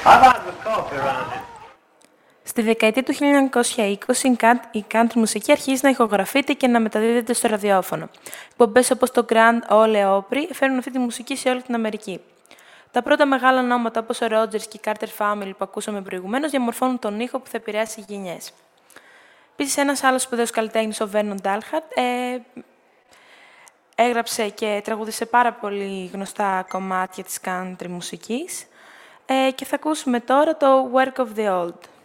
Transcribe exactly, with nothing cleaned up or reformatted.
I've had the coffee around it. Στη δεκαετία του χίλια εννιακόσια είκοσι, η καν- η country μουσική αρχίζει να ηχογραφείται και να μεταδίδεται στο ραδιόφωνο. Εκπομπές όπως το Grand Ole Opry φέρνουν αυτή τη μουσική σε όλη την Αμερική. Τα πρώτα μεγάλα ονόματα όπως ο Rogers και η Carter Family που ακούσαμε προηγουμένως διαμορφώνουν τον ήχο που θα επηρεάσει γενιές. Επίσης, ένας άλλος σπουδαίος καλλιτέχνης, ο Vernon Dalhart, ε, έγραψε και τραγούδισε πάρα πολύ γνωστά κομμάτια της country μουσικής ε, και θα ακούσουμε τώρα το Work of the Old.